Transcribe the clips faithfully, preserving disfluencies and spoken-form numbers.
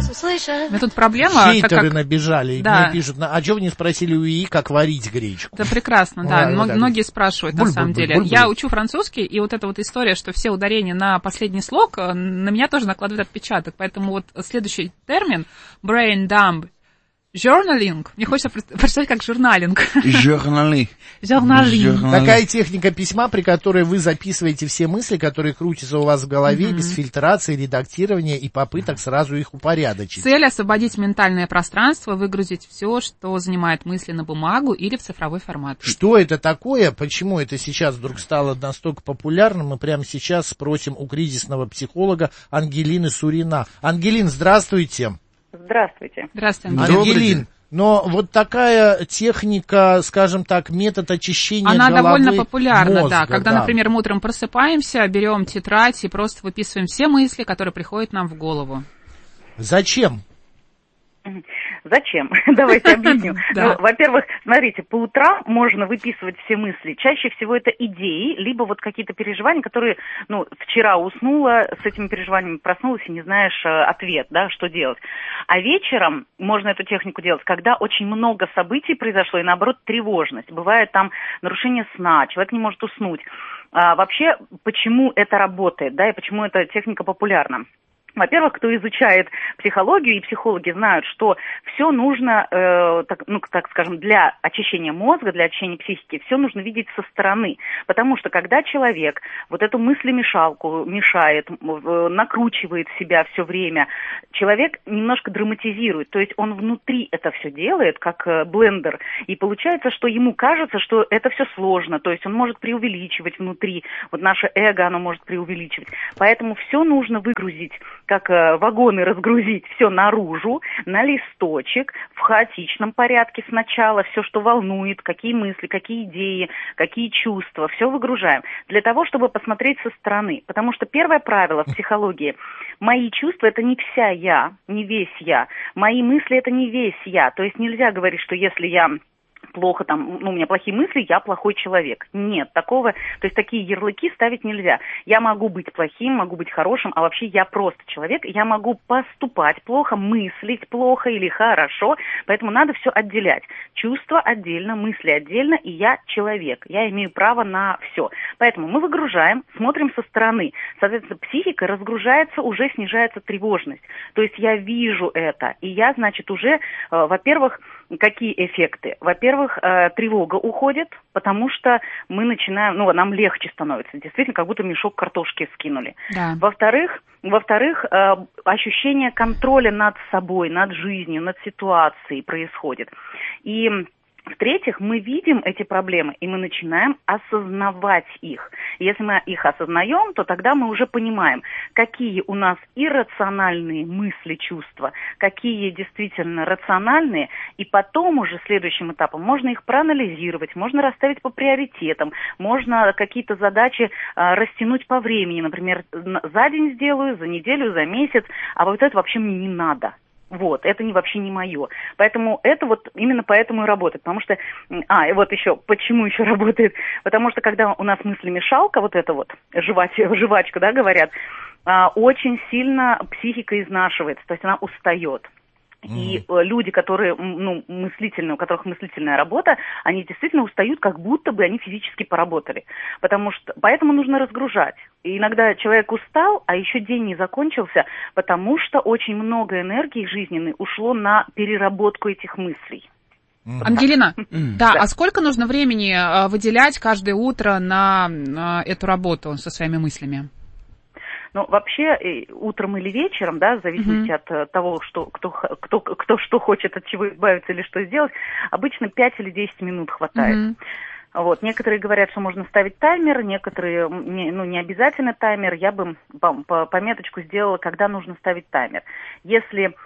Но тут проблема... Хейтеры как... набежали, да. мне пишут, а что вы не спросили у ИИ, как варить гречку? Это прекрасно, да, да, Мно- да многие спрашивают, буль, на самом буль, деле. Буль, буль, буль. Я учу французский, и вот эта вот история, что все ударения на последний слог, на меня тоже накладывает отпечаток, поэтому вот следующий термин, brain dump, journaling, мне хочется прочитать как журналинг. Журналинг. Журналинг. Такая техника письма, при которой вы записываете все мысли, которые крутятся у вас в голове, mm-hmm. без фильтрации, редактирования и попыток сразу их упорядочить. Цель — освободить ментальное пространство, выгрузить все, что занимает мысли, на бумагу или в цифровой формат. Что это такое? Почему это сейчас вдруг стало настолько популярным? Мы прямо сейчас спросим у кризисного психолога Ангелины Сурина. Ангелин, здравствуйте. Здравствуйте. Здравствуйте, Ангелин. Но вот такая техника, скажем так, метод очищения Она головы, довольно популярна, мозга, да. Когда, да. например, мы утром просыпаемся, берем тетрадь и просто выписываем все мысли, которые приходят нам в голову. Зачем? Зачем? Давайте объясню. Ну, во-первых, смотрите, по утрам можно выписывать все мысли. Чаще всего это идеи, либо вот какие-то переживания, которые, ну, вчера уснула, с этими переживаниями проснулась и не знаешь э, ответ, да, что делать. А вечером можно эту технику делать, когда очень много событий произошло, и наоборот тревожность. Бывает там нарушение сна, человек не может уснуть. А, вообще, почему это работает, да, и почему эта техника популярна? Во-первых, кто изучает психологию, и психологи знают, что все нужно, э, так, ну, так скажем, для очищения мозга, для очищения психики, все нужно видеть со стороны. Потому что когда человек вот эту мыслемешалку мешает, э, накручивает себя все время, человек немножко драматизирует. То есть он внутри это все делает, как э, блендер. И получается, что ему кажется, что это все сложно. То есть он может преувеличивать внутри. Вот наше эго, оно может преувеличивать. Поэтому все нужно выгрузить, как э, вагоны разгрузить, все наружу, на листочек, в хаотичном порядке сначала, все, что волнует, какие мысли, какие идеи, какие чувства, все выгружаем. Для того, чтобы посмотреть со стороны. Потому что первое правило в психологии – мои чувства – это не вся я, не весь я. Мои мысли – это не весь я. То есть нельзя говорить, что если я плохо там, ну, у меня плохие мысли, я плохой человек. Нет, такого, то есть такие ярлыки ставить нельзя. Я могу быть плохим, могу быть хорошим, а вообще я просто человек, я могу поступать плохо, мыслить плохо или хорошо, поэтому надо все отделять. Чувства отдельно, мысли отдельно, и я человек, я имею право на все. Поэтому мы выгружаем, смотрим со стороны. Соответственно, психика разгружается, уже снижается тревожность. То есть я вижу это, и я, значит, уже, э, во-первых, какие эффекты? Во-первых, э, тревога уходит, потому что мы начинаем, ну, нам легче становится. Действительно, как будто мешок картошки скинули. Да. Во-вторых, во-вторых, э, ощущение контроля над собой, над жизнью, над ситуацией происходит. И в-третьих, мы видим эти проблемы, и мы начинаем осознавать их. И если мы их осознаем, то тогда мы уже понимаем, какие у нас иррациональные мысли, чувства, какие действительно рациональные, и потом уже следующим этапом можно их проанализировать, можно расставить по приоритетам, можно какие-то задачи а, растянуть по времени, например, за день сделаю, за неделю, за месяц, а вот это вообще мне не надо. Вот, это не, вообще не мое. Поэтому это вот именно поэтому и работает. Потому что, а, и вот еще, почему еще работает? Потому что когда у нас мыслемешалка, вот эта вот, жевач, жвачка, да, говорят, а, очень сильно психика изнашивается, то есть она устает. И mm. люди, которые, ну, мыслительные, у которых мыслительная работа, они действительно устают, как будто бы они физически поработали. Потому что, поэтому нужно разгружать. И иногда человек устал, а еще день не закончился, потому что очень много энергии жизненной ушло на переработку этих мыслей. Mm. Ангелина, mm. да, да, а сколько нужно времени выделять каждое утро на, на эту работу со своими мыслями? Ну, вообще, утром или вечером, да, в зависимости mm-hmm. от того, что, кто, кто, кто что хочет, от чего избавиться или что сделать, обычно пять или десять минут хватает. Mm-hmm. Вот. Некоторые говорят, что можно ставить таймер, некоторые, ну, не обязательно таймер. Я бы пометочку сделала, когда нужно ставить таймер. Если э,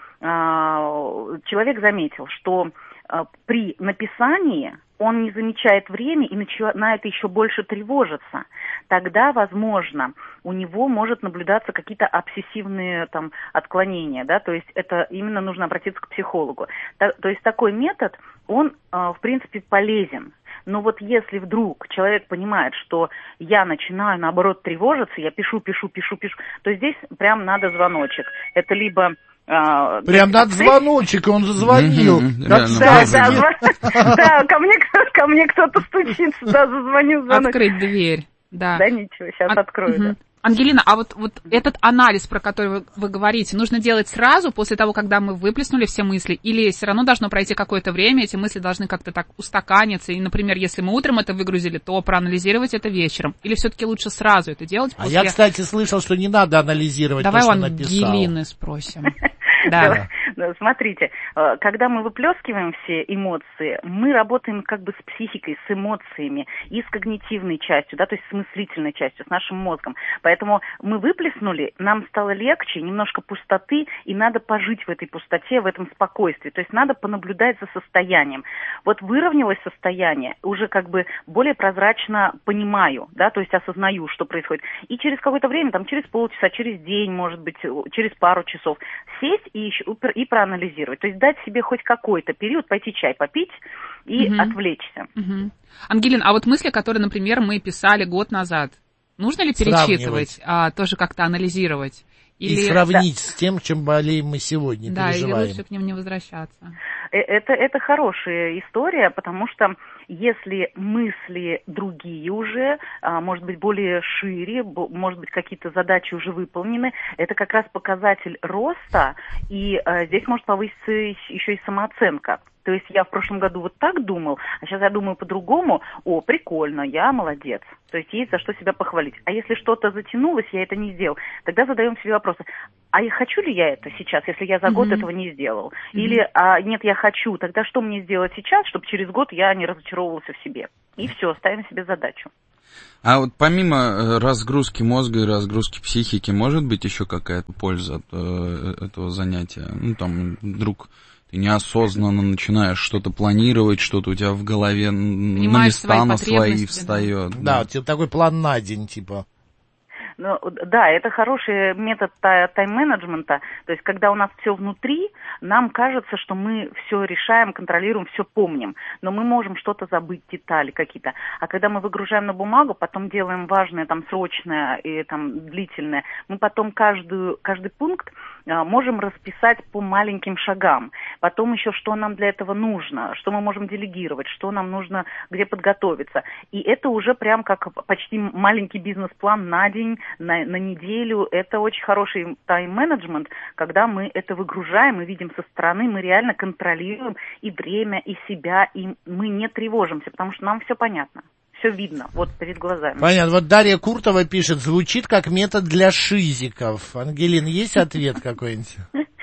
человек заметил, что э, при написании он не замечает время и начинает еще больше тревожиться, тогда, возможно, у него может наблюдаться какие-то обсессивные там отклонения, да, то есть это именно нужно обратиться к психологу. То, то есть такой метод, он, в принципе, полезен. Но вот если вдруг человек понимает, что я начинаю, наоборот, тревожиться, я пишу, пишу, пишу, пишу, то здесь прям надо звоночек. Это либо Прям над звоночек он зазвонил. Да, да, ко мне кто-то стучится, да, зазвонил звонок. Открыть дверь, да. Да ничего, сейчас открою, да. Ангелина, а вот, вот этот анализ, про который вы, вы говорите, нужно делать сразу, после того, когда мы выплеснули все мысли, или все равно должно пройти какое-то время, эти мысли должны как-то так устаканиться, и, например, если мы утром это выгрузили, то проанализировать это вечером, или все-таки лучше сразу это делать после... А я, кстати, слышал, что не надо анализировать Давай то, что написал. Давай у Ангелины спросим. Да. Да, смотрите, когда мы выплескиваем все эмоции, мы работаем как бы с психикой, с эмоциями и с когнитивной частью, да, то есть с мыслительной частью, с нашим мозгом. Поэтому мы выплеснули, нам стало легче, немножко пустоты, и надо пожить в этой пустоте, в этом спокойствии. То есть надо понаблюдать за состоянием. Вот выровнялось состояние, уже как бы более прозрачно понимаю, да, то есть осознаю, что происходит. И через какое-то время, там через полчаса, через день, может быть, через пару часов сесть и еще и проанализировать. То есть дать себе хоть какой-то период, пойти чай попить и угу. отвлечься. Угу. Ангелин, а вот мысли, которые, например, мы писали год назад, нужно ли перечитывать, а, тоже как-то анализировать? Или... И сравнить да. с тем, чем болеем мы сегодня, да, переживаем. Да, или лучше к ним не возвращаться. Это, это хорошая история, потому что если мысли другие уже, может быть, более шире, может быть, какие-то задачи уже выполнены, это как раз показатель роста, и здесь может повыситься еще и самооценка. То есть я в прошлом году вот так думал, а сейчас я думаю по-другому. О, прикольно, я молодец. То есть есть за что себя похвалить. А если что-то затянулось, я это не сделал, тогда задаем себе вопросы. А я хочу ли я это сейчас, если я за год mm-hmm. этого не сделал? Mm-hmm. Или а, нет, я хочу, тогда что мне сделать сейчас, чтобы через год я не разочаровывался в себе? И все, ставим себе задачу. А вот помимо разгрузки мозга и разгрузки психики, может быть еще какая-то польза от э, этого занятия? Ну, там, вдруг... Ты неосознанно начинаешь что-то планировать, что-то у тебя в голове Понимаешь на места на свои встает. Да, да, такой план на день, типа. Ну, да, это хороший метод тайм-менеджмента, то есть когда у нас все внутри, нам кажется, что мы все решаем, контролируем, все помним, но мы можем что-то забыть, детали какие-то. А когда мы выгружаем на бумагу, потом делаем важное, там, срочное и там, длительное, мы потом каждую, каждый пункт а, можем расписать по маленьким шагам. Потом еще, что нам для этого нужно, что мы можем делегировать, что нам нужно, где подготовиться. И это уже прям как почти маленький бизнес-план на день, На, на неделю. Это очень хороший тайм-менеджмент, когда мы это выгружаем и видим со стороны, мы реально контролируем и время, и себя, и мы не тревожимся, потому что нам все понятно, все видно, вот перед глазами. Понятно. Вот Дарья Куртова пишет, звучит как метод для шизиков. Ангелин, есть ответ какой-нибудь?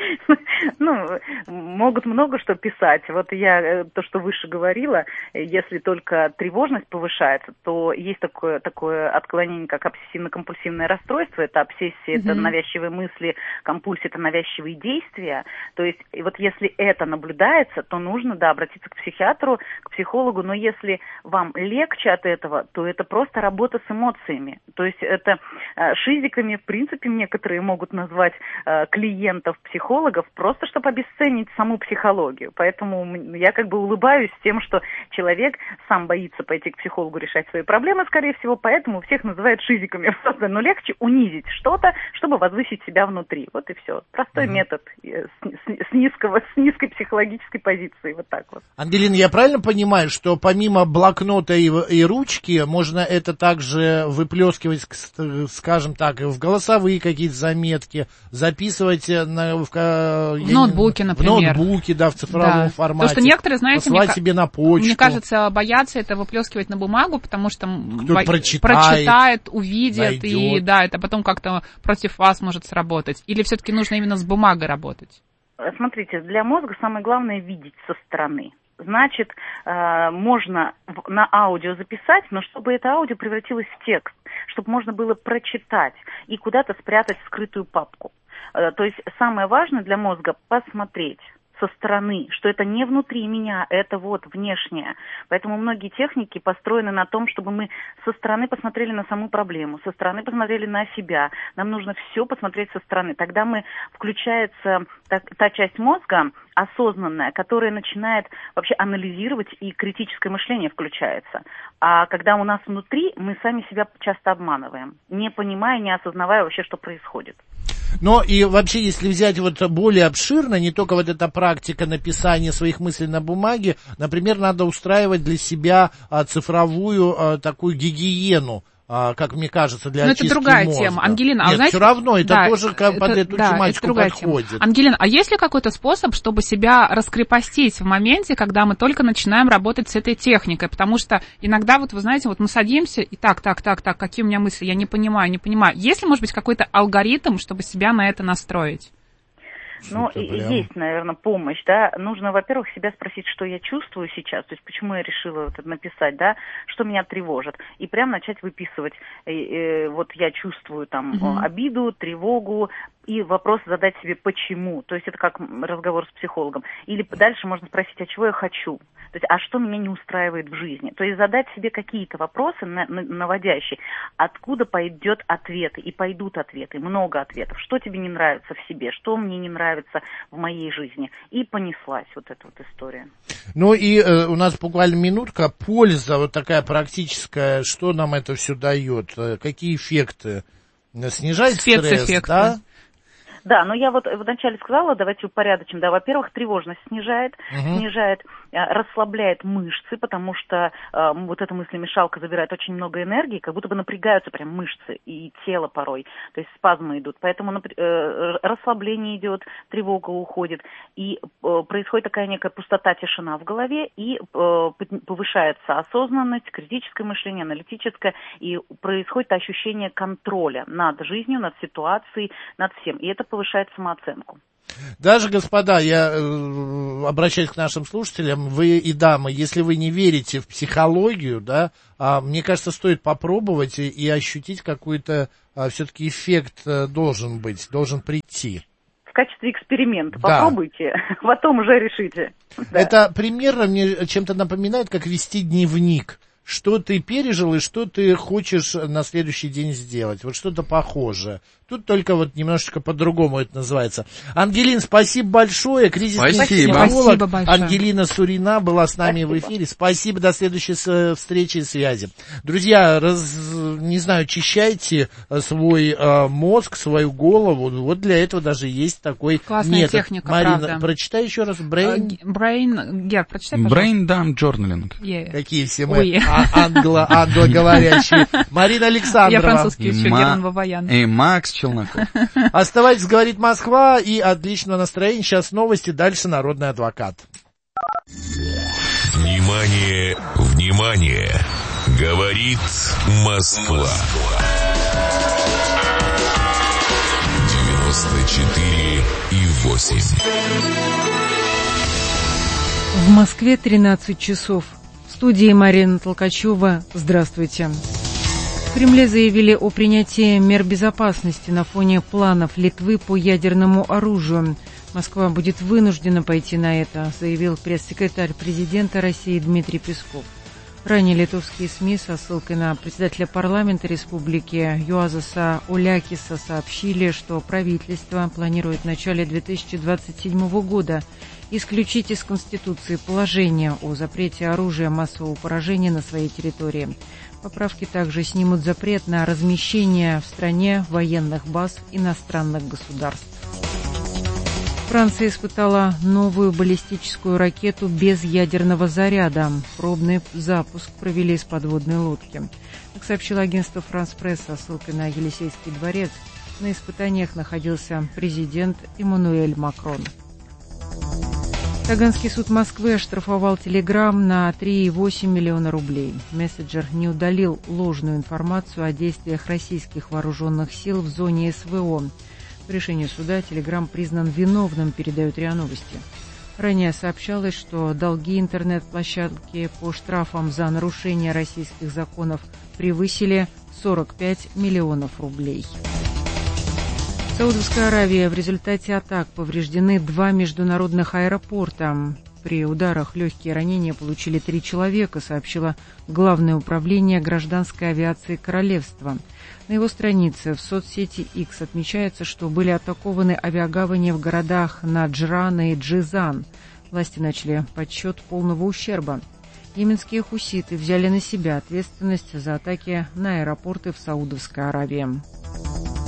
Ну, могут много что писать. Вот я, то, что выше говорила, если только тревожность повышается, то есть такое, такое отклонение, как обсессивно-компульсивное расстройство. Это обсессия, mm-hmm. это навязчивые мысли, компульсия, это навязчивые действия. То есть, вот если это наблюдается, то нужно, да, обратиться к психиатру, к психологу. Но если вам легче от этого, то это просто работа с эмоциями. То есть, это шизиками, в принципе, некоторые могут назвать клиентов психологов, просто чтобы обесценить саму психологию. Поэтому я как бы улыбаюсь тем, что человек сам боится пойти к психологу решать свои проблемы, скорее всего, поэтому всех называют шизиками. Но легче унизить что-то, чтобы возвысить себя внутри. Вот и все. Простой mm-hmm. метод с, с, низкого, с низкой психологической позиции. Вот так вот. Ангелина, я правильно понимаю, что помимо блокнота и, и ручки, можно это также выплескивать, скажем так, в голосовые какие-то заметки, записывать на, в, в ноутбуке, например. В ноутбуке, да, в цифровом да. формате. Потому что некоторые, знаете, мне, себе на почту. Мне кажется, боятся это выплескивать на бумагу, потому что бо... прочитает, прочитает, увидит, найдет. И да, это потом как-то против вас может сработать. Или все-таки нужно именно с бумагой работать? Смотрите, для мозга самое главное видеть со стороны. Значит, можно на аудио записать, но чтобы это аудио превратилось в текст, чтобы можно было прочитать и куда-то спрятать в скрытую папку. То есть самое важное для мозга посмотреть со стороны, что это не внутри меня, это вот внешнее. Поэтому многие техники построены на том, чтобы мы со стороны посмотрели на саму проблему, со стороны посмотрели на себя. Нам нужно все посмотреть со стороны. Тогда мы включается та, та часть мозга осознанная, которая начинает вообще анализировать, и критическое мышление включается. А когда у нас внутри, мы сами себя часто обманываем, не понимая, не осознавая вообще, что происходит. Но и вообще, если взять вот более обширно, не только вот эта практика написания своих мыслей на бумаге, например, надо устраивать для себя а, цифровую а, такую гигиену, а, как мне кажется, для Но очистки это другая мозга. тема. Ангелина, Нет, а знаете, все равно, это да, тоже как это, под эту да, тематику подходит. Тема. Ангелина, а есть ли какой-то способ, чтобы себя раскрепостить в моменте, когда мы только начинаем работать с этой техникой? Потому что иногда, вот вы знаете, вот мы садимся, и так, так, так, так, какие у меня мысли, я не понимаю, не понимаю. Есть ли, может быть, какой-то алгоритм, чтобы себя на это настроить? Ну, и, прям... есть, наверное, помощь, да. Нужно, во-первых, себя спросить, что я чувствую сейчас, то есть почему я решила вот это написать, да, что меня тревожит, и прям начать выписывать. И, и, вот я чувствую там uh-huh. обиду, тревогу, и вопрос задать себе почему. То есть это как разговор с психологом. Или дальше можно спросить, а чего я хочу? То есть, а что меня не устраивает в жизни? То есть задать себе какие-то вопросы на, на, наводящие, откуда пойдет ответы, и пойдут ответы, много ответов. Что тебе не нравится в себе, что мне не нравится в моей жизни. И понеслась вот эта вот история. Ну и э, у нас буквально минутка. Польза вот такая практическая, что нам это все дает? Какие эффекты? Снижает стресс, да? Да, но я вот вначале сказала, давайте упорядочим, да, во-первых, тревожность снижает, uh-huh. снижает, расслабляет мышцы, потому что э, вот эта мыслемешалка забирает очень много энергии, как будто бы напрягаются прям мышцы и тело порой, то есть спазмы идут, поэтому э, расслабление идет, тревога уходит, и э, происходит такая некая пустота, тишина в голове, и э, повышается осознанность, критическое мышление, аналитическое, и происходит ощущение контроля над жизнью, над ситуацией, над всем, и это повышает самооценку. Даже, господа, я э, обращаюсь к нашим слушателям, вы и дамы, если вы не верите в психологию, да, а, мне кажется, стоит попробовать и, и ощутить какой-то а, все-таки эффект а, должен быть, должен прийти. В качестве эксперимента. Да. Попробуйте, потом уже решите. Это примерно мне чем-то напоминает, как вести дневник. Что ты пережил и что ты хочешь на следующий день сделать. Вот что-то похожее. Тут только вот немножечко по-другому это называется. Ангелин, спасибо большое. Кризисный психолог Ангелина Сурина была с нами спасибо. В эфире. Спасибо, до следующей встречи и связи. Друзья, раз, не знаю, очищайте свой э, мозг, свою голову. Вот для этого даже есть такой классная метод. Техника, Марина, правда. Прочитай еще раз. Brain... Brain... Гер, прочитай, пожалуйста. Brain Dump Journaling. Yeah. Какие все мы Ой. англо, англоговорящие. Марина Александрова. Я французский учу, Герман Бабаян. И Макс Челноков. Оставайтесь, говорит Москва, и отличного настроения. Сейчас новости, дальше народный адвокат. Внимание, внимание! Говорит Москва. девяносто четыре и восемь. В Москве тринадцать часов. В студии Марина Толкачева. Здравствуйте. В Кремле заявили о принятии мер безопасности на фоне планов Литвы по ядерному оружию. Москва будет вынуждена пойти на это, заявил пресс-секретарь президента России Дмитрий Песков. Ранее литовские СМИ со ссылкой на председателя парламента республики Юазаса Олякиса сообщили, что правительство планирует в начале две тысячи двадцать седьмого года исключить из Конституции положение о запрете оружия массового поражения на своей территории. Поправки также снимут запрет на размещение в стране военных баз иностранных государств. Франция испытала новую баллистическую ракету без ядерного заряда. Пробный запуск провели с подводной лодки. Как сообщило агентство «Франс Пресс» со ссылкой на Елисейский дворец, на испытаниях находился президент Эммануэль Макрон. Таганский суд Москвы оштрафовал Телеграм на три целых восемь десятых миллиона рублей. Мессенджер не удалил ложную информацию о действиях российских вооруженных сил в зоне СВО. По решению суда Телеграм признан виновным, передают РИА Новости. Ранее сообщалось, что долги интернет-площадки по штрафам за нарушение российских законов превысили сорок пять миллионов рублей. В Саудовской Аравии в результате атак повреждены два международных аэропорта. При ударах легкие ранения получили три человека, сообщило Главное управление гражданской авиации королевства. На его странице в соцсети X отмечается, что были атакованы авиагавани в городах Наджран и Джизан. Власти начали подсчет полного ущерба. Йеменские хуситы взяли на себя ответственность за атаки на аэропорты в Саудовской Аравии.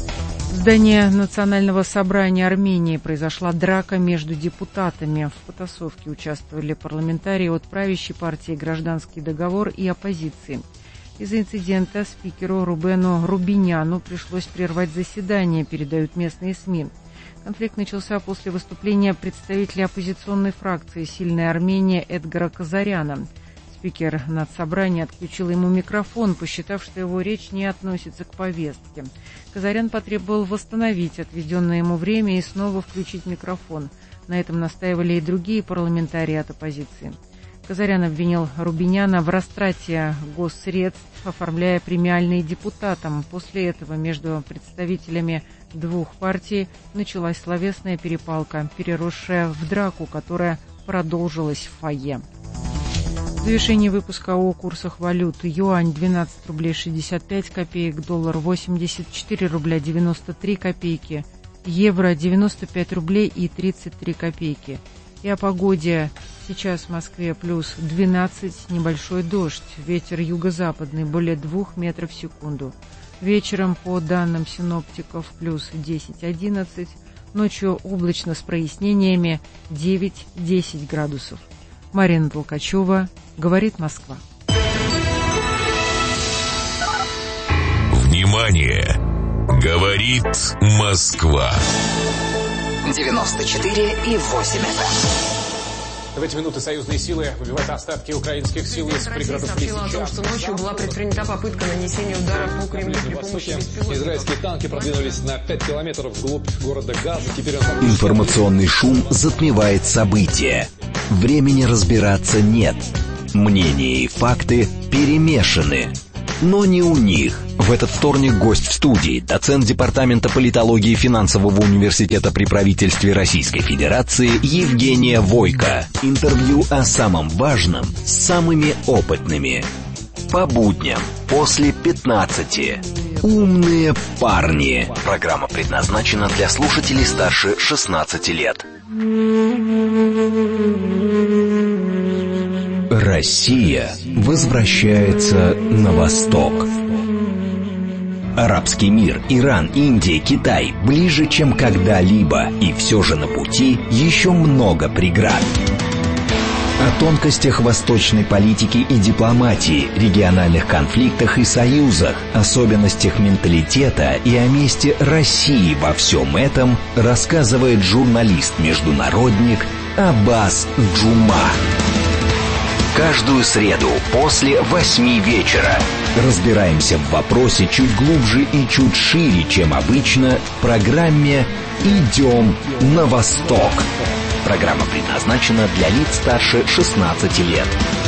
В здании Национального собрания Армении произошла драка между депутатами. В потасовке участвовали парламентарии от правящей партии «Гражданский договор» и оппозиции. Из-за инцидента спикеру Рубену Рубиняну пришлось прервать заседание, передают местные СМИ. Конфликт начался после выступления представителя оппозиционной фракции «Сильная Армения» Эдгара Казаряна. Спикер Надсобрания отключил ему микрофон, посчитав, что его речь не относится к повестке. Казарян потребовал восстановить отведенное ему время и снова включить микрофон. На этом настаивали и другие парламентарии от оппозиции. Казарян обвинил Рубиняна в растрате госсредств, оформляя премиальные депутатам. После этого между представителями двух партий началась словесная перепалка, переросшая в драку, которая продолжилась в фойе. В завершении выпуска о курсах валют. Юань двенадцать рублей шестьдесят пять копеек, доллар восемьдесят четыре рубля девяносто три копейки, евро девяносто пять рублей и тридцать три копейки. И о погоде. Сейчас в Москве плюс двенадцать, небольшой дождь, ветер юго-западный более двух метров в секунду. Вечером, по данным синоптиков, плюс десять-одиннадцать, ночью облачно с прояснениями девять-десять градусов. Марина Толкачева, «Говорит Москва». Внимание! Говорит Москва. девяносто четыре и восемь эф эм. В эти минуты союзные силы выбивают остатки украинских сил из пригородов Лисичанска. Россия сообщила о том, что ночью была предпринята попытка нанесения удара по Кремлю при помощи беспилотников. Израильские танки продвинулись на пять километров вглубь города Газа. Теперь он... Информационный шум затмевает события. Времени разбираться нет. Мнения и факты перемешаны. Но не у них. В этот вторник гость в студии, доцент Департамента политологии Финансового университета при правительстве Российской Федерации Евгения Войко. Интервью о самом важном с самыми опытными. По будням после пятнадцати. Умные парни. Программа предназначена для слушателей старше шестнадцати лет. Россия возвращается на восток. Арабский мир, Иран, Индия, Китай ближе, чем когда-либо, и все же на пути еще много преград. О тонкостях восточной политики и дипломатии, региональных конфликтах и союзах, особенностях менталитета и о месте России во всем этом рассказывает журналист-международник Аббас Джума. Каждую среду после восьми вечера разбираемся в вопросе чуть глубже и чуть шире, чем обычно, в программе «Идем на восток». Программа предназначена для лиц старше шестнадцати лет.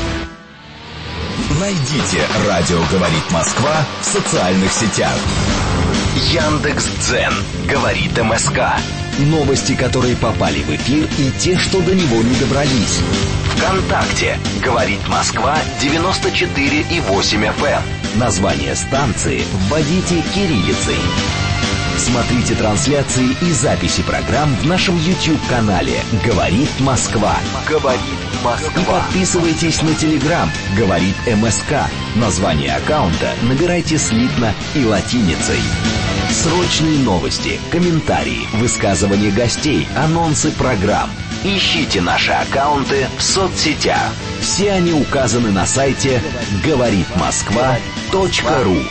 Найдите «Радио говорит Москва» в социальных сетях. Яндекс.Дзен говорит МСК. Новости, которые попали в эфир, и те, что до него не добрались. ВКонтакте говорит Москва девяносто четыре и восемь эф эм. Название станции вводите кириллицей. Смотрите трансляции и записи программ в нашем YouTube-канале «Говорит Москва». «Говорит Москва». И подписывайтесь на Telegram «Говорит МСК». Название аккаунта набирайте слитно и латиницей. Срочные новости, комментарии, высказывания гостей, анонсы программ. Ищите наши аккаунты в соцсетях. Все они указаны на сайте говорит москва точка ру.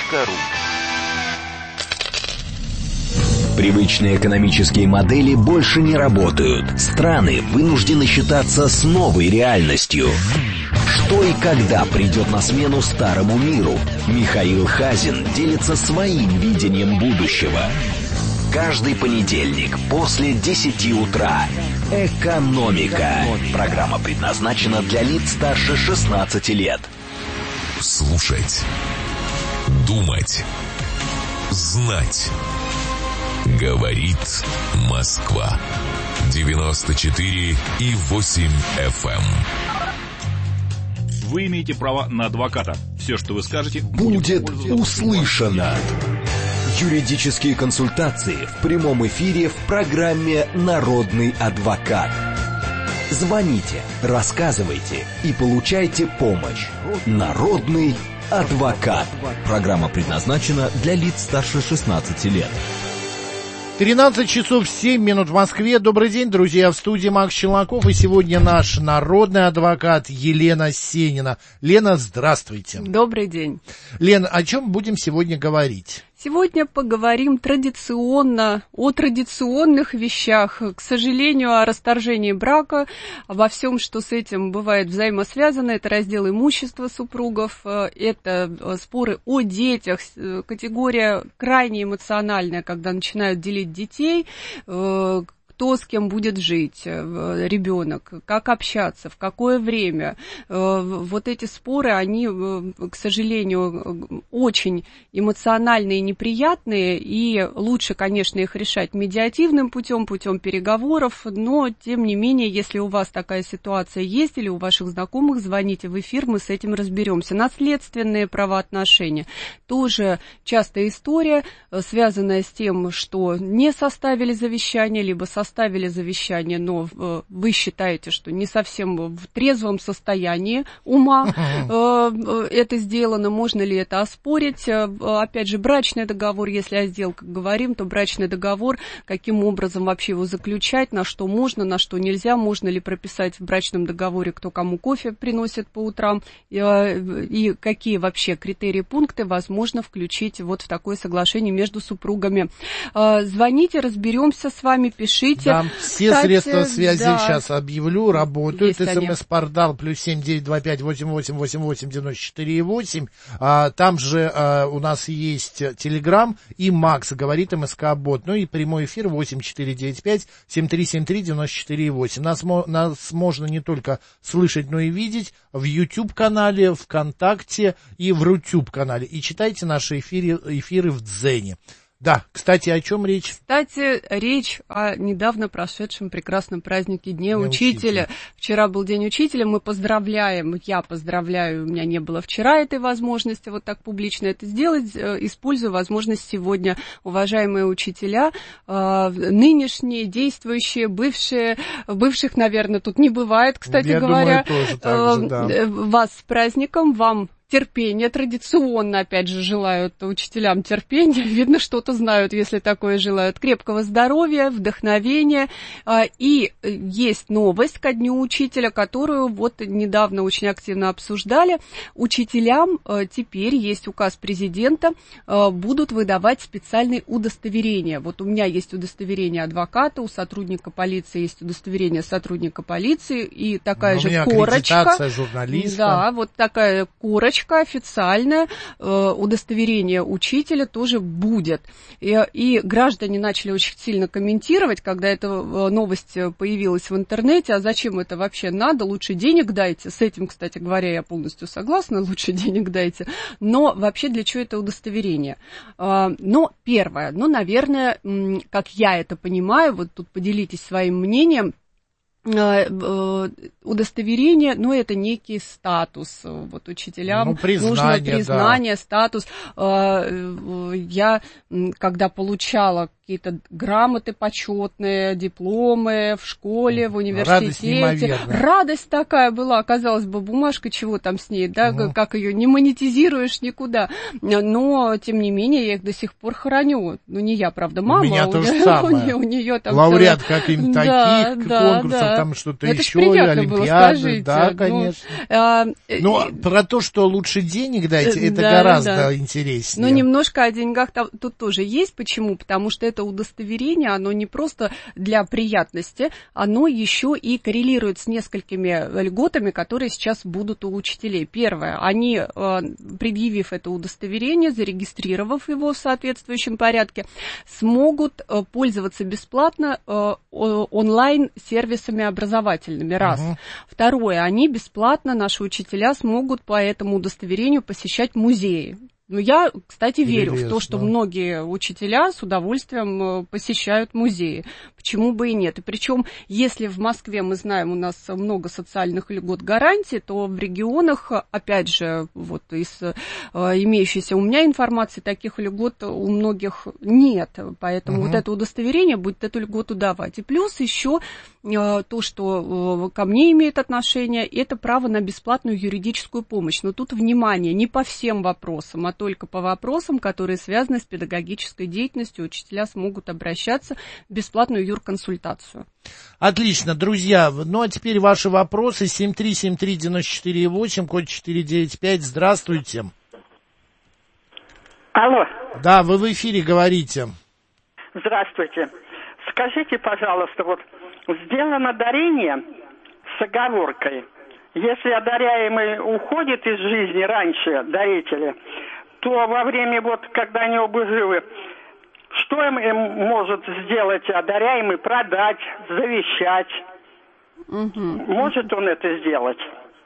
Привычные экономические модели больше не работают. Страны вынуждены считаться с новой реальностью. Что и когда придет на смену старому миру? Михаил Хазин делится своим видением будущего. Каждый понедельник после десяти утра. Экономика. Программа предназначена для лиц старше шестнадцати лет. Слушать. Думать. Знать. Говорит Москва. девяносто четыре и восемь эф эм. Вы имеете право на адвоката. Все, что вы скажете, будет, будет услышано. Юридические консультации в прямом эфире в программе «Народный адвокат». Звоните, рассказывайте и получайте помощь. «Народный адвокат». Программа предназначена для лиц старше шестнадцати лет. тринадцать часов семь минут в Москве. Добрый день, друзья, в студии Макс Челноков. И сегодня наш народный адвокат Елена Сенина. Лена, здравствуйте. Добрый день. Лена, о чем будем сегодня говорить? Сегодня поговорим традиционно о традиционных вещах. К сожалению, о расторжении брака, обо всем, что с этим бывает взаимосвязано. Это раздел имущества супругов, это споры о детях, категория крайне эмоциональная, когда начинают делить детей, кто с кем будет жить, ребенок, как общаться, в какое время. Вот эти споры, они, к сожалению, очень эмоциональные и неприятные, и лучше, конечно, их решать медиативным путем, путем переговоров, но, тем не менее, если у вас такая ситуация есть или у ваших знакомых, звоните в эфир, мы с этим разберемся. Наследственные правоотношения. Тоже частая история, связанная с тем, что не составили завещание, либо составили Составили завещание, но вы считаете, что не совсем в трезвом состоянии ума это сделано, можно ли это оспорить? Опять же, брачный договор, если о сделках говорим, то брачный договор, каким образом вообще его заключать, на что можно, на что нельзя, можно ли прописать в брачном договоре, кто кому кофе приносит по утрам, и какие вообще критерии, пункты возможно включить вот в такое соглашение между супругами. Звоните, разберемся с вами, пишите. Да, все Кстати, средства связи да. сейчас объявлю, работают. Есть СМС-портал плюс семь девять два пять восемь восемь восемь восемь девяносто четыре восемь. А, там же а, у нас есть Телеграм и Макс говорит МСК-бот. Ну и прямой эфир восемь четыре девять пять семь три семь три девяносто четыре восемь. Нас, нас можно не только слышать, но и видеть в YouTube-канале, ВКонтакте и в Рутюб-канале. И читайте наши эфиры, эфиры в Дзене. Да, кстати, о чем речь? Кстати, речь о недавно прошедшем прекрасном празднике Дня учителя. учителя. Вчера был День учителя, мы поздравляем, я поздравляю, у меня не было вчера этой возможности вот так публично это сделать, использую возможность сегодня, уважаемые учителя, нынешние, действующие, бывшие, бывших, наверное, тут не бывает, кстати я говоря. Думаю, тоже так же, да. Вас с праздником, вам терпения, традиционно, опять же, желают учителям терпения, видно, что-то знают, если такое желают, крепкого здоровья, вдохновения, и есть новость ко Дню учителя, которую вот недавно очень активно обсуждали. Учителям теперь есть указ президента, будут выдавать специальные удостоверения. Вот у меня есть удостоверение адвоката, у сотрудника полиции есть удостоверение сотрудника полиции, и такая же корочка. Аккредитация журналиста. Да, вот такая корочка официальное, э, удостоверение учителя тоже будет. И, и граждане начали очень сильно комментировать, когда эта новость появилась в интернете, а зачем это вообще надо, лучше денег дайте. С этим, кстати говоря, я полностью согласна, лучше денег дайте. Но вообще для чего это удостоверение? Э, но первое, ну, наверное, как я это понимаю, вот тут поделитесь своим мнением, удостоверение, ну, это некий статус. Вот учителям ну, признание, нужно признание, да. статус. Я, когда получала какие-то грамоты почетные, дипломы в школе, в университете. Радость, Радость такая была, казалось бы, бумажка, чего там с ней, да, угу. Как ее не монетизируешь никуда. Но, тем не менее, я их до сих пор храню. Ну, не я, правда, мама. У меня у то же нее, самое. У нее, у нее там лауреат каких-то да, таких да, конкурсов, да. там что-то это еще, олимпиады, было, скажите, да, ну, конечно. А, Но про то, что лучше денег дайте, это да, гораздо да. интереснее. Ну, немножко о деньгах там, тут тоже есть. Почему? Потому что это удостоверение, оно не просто для приятности, оно еще и коррелирует с несколькими льготами, которые сейчас будут у учителей. Первое, они, предъявив это удостоверение, зарегистрировав его в соответствующем порядке, смогут пользоваться бесплатно онлайн-сервисами образовательными. Раз. Угу. Второе, они бесплатно, наши учителя, смогут по этому удостоверению посещать музеи. Ну, я, кстати, верю Интересно. в то, что многие учителя с удовольствием посещают музеи. Почему бы и нет? И причем, если в Москве, мы знаем, у нас много социальных льгот гарантий, то в регионах, опять же, вот из э, имеющейся у меня информации, таких льгот у многих нет. Поэтому угу. вот это удостоверение будет эту льготу давать. И плюс еще то, что ко мне имеет отношение, это право на бесплатную юридическую помощь. Но тут внимание, не по всем вопросам, а только по вопросам, которые связаны с педагогической деятельностью. Учителя смогут обращаться в бесплатную юрконсультацию. Отлично, друзья. Ну, а теперь ваши вопросы. семь три семь три девять четыре восемь, код четыре девять пять. Здравствуйте. Алло. Да, вы в эфире говорите. Здравствуйте. Скажите, пожалуйста, вот сделано дарение с оговоркой. Если одаряемый уходит из жизни раньше дарителя, то во время, вот, когда они оба живы, что им, им может сделать одаряемый? Продать, завещать? Угу. Может он это сделать?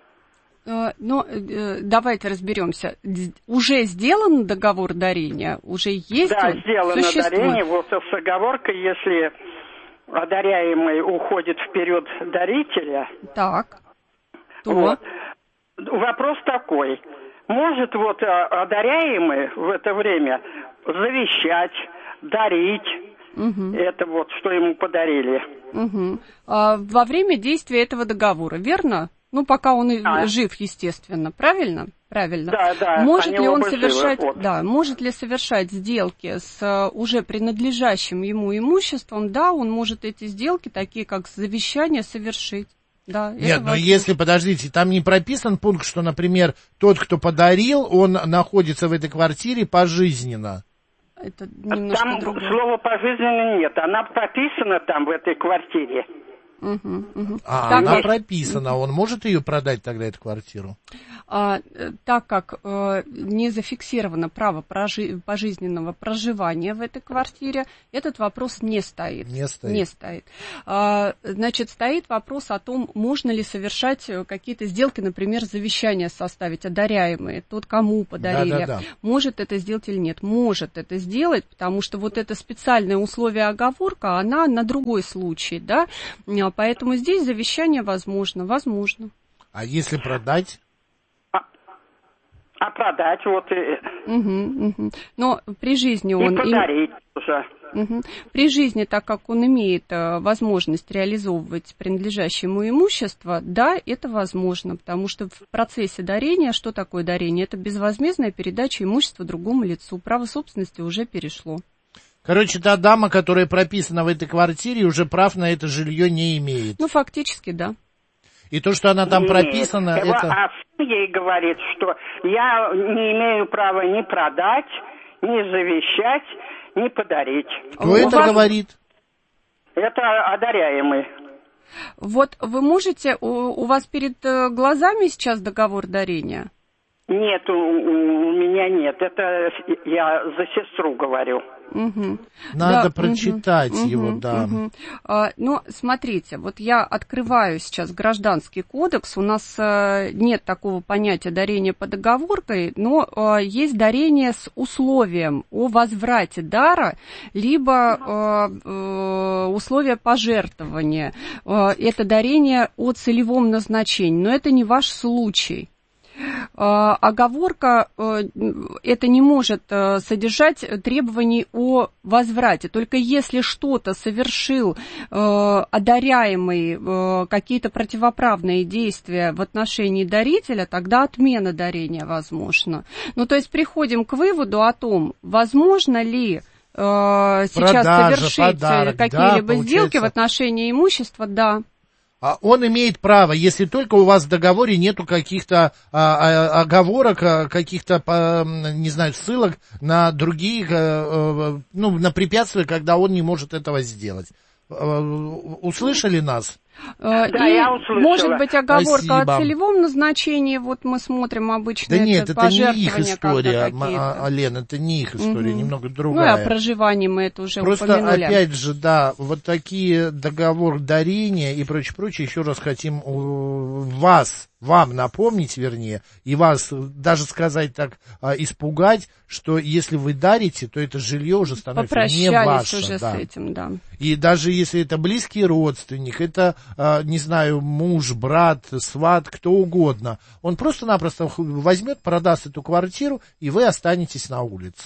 Ну, давайте разберемся. Уже сделан договор дарения? Уже есть? Да, он? сделано Существует? дарение. Вот с оговоркой, если одаряемый уходит вперед дарителя. Так. То. Вот. Вопрос такой. Может вот одаряемый в это время завещать, дарить, угу. это вот, что ему подарили? Угу. А, во время действия этого договора, верно? Ну, пока он а. жив, естественно, правильно? Правильно. Да, да. Может ли он живы, совершать, вот. да, может ли совершать сделки с уже принадлежащим ему имуществом? Да, он может эти сделки, такие как завещание, совершить. Да, Нет, но если, подождите, там не прописан пункт, что, например, тот, кто подарил, он находится в этой квартире пожизненно. Это немножко там другое. Слова пожизненно нет, она прописана там в этой квартире. Угу, угу. А, так, она прописана, он может ее продать тогда, эту квартиру? А, так как э, не зафиксировано право прожи- пожизненного проживания в этой квартире, этот вопрос не стоит. Не стоит. Не стоит. А, значит, стоит вопрос о том, можно ли совершать какие-то сделки, например, завещание составить, одаряемые, тот, кому подарили. Да, да, да. Может это сделать или нет? Может это сделать, потому что вот это специальное условие оговорка, она на другой случай, да? Поэтому здесь завещание возможно, возможно. А если продать? А, а продать вот и... Угу, угу. Но при жизни он... И подарить им... уже. Угу. При жизни, так как он имеет возможность реализовывать принадлежащее ему имущество, да, это возможно, потому что в процессе дарения, что такое дарение? Это безвозмездная передача имущества другому лицу. Право собственности уже перешло. Короче, та дама, которая прописана в этой квартире, уже прав на это жилье не имеет. Ну, фактически, да. И то, что она там Нет, прописана, его, это... А сын ей говорит, что я не имею права ни продать, ни завещать, ни подарить. Кто У это вас... говорит? Это одаряемый. Вот вы можете... У, у вас перед глазами сейчас договор дарения? Нет, у, у меня нет. Это я за сестру говорю. Угу. Надо да, прочитать угу, его, угу, да. Угу. А, ну, смотрите, вот я открываю сейчас Гражданский кодекс, у нас а, нет такого понятия дарения по договоркой, но а, есть дарение с условием о возврате дара, либо а, а, условие пожертвования. А, это дарение о целевом назначении, но это не ваш случай. Uh, оговорка uh, это не может uh, содержать требований о возврате. Только если что-то совершил uh, одаряемый, uh, какие-то противоправные действия в отношении дарителя, тогда отмена дарения возможна. Ну, то есть приходим к выводу о том, возможно ли uh, сейчас Продажа, совершить подарок, какие-либо да, сделки в отношении имущества, да. Он имеет право, если только у вас в договоре нету каких-то а, а, оговорок, а, каких-то, а, не знаю, ссылок на другие, а, ну, на препятствия, когда он не может этого сделать. А, услышали нас? Да, и я услышала. Может быть оговорка Спасибо. О целевом назначении, вот мы смотрим обычно. Да нет, это, это не их история, Лен, это не их история, угу. немного другая. Ну и о проживании мы это уже Просто упомянули. Опять же, да, вот такие договор дарения и прочее, прочее, еще раз хотим вас, вам напомнить, вернее, и вас даже сказать так, испугать, что если вы дарите, то это жилье уже становится не ваше. Уже да. с этим, да. И даже если это близкий родственник, это, не знаю, муж, брат, сват, кто угодно, он просто-напросто возьмет, продаст эту квартиру, и вы останетесь на улице.